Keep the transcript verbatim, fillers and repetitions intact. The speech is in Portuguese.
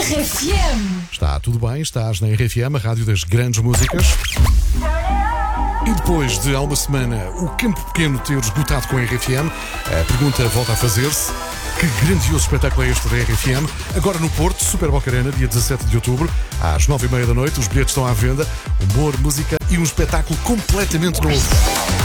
R F M. Está tudo bem, estás na R F M, a rádio das grandes músicas. E depois de há uma semana o Campo Pequeno ter esgotado com a R F M, a pergunta volta a fazer-se: que grandioso espetáculo é este da R F M? Agora no Porto, Super Boca Arena, dia dezassete de outubro, às nove e meia da noite, os bilhetes estão à venda, humor, música e um espetáculo completamente novo.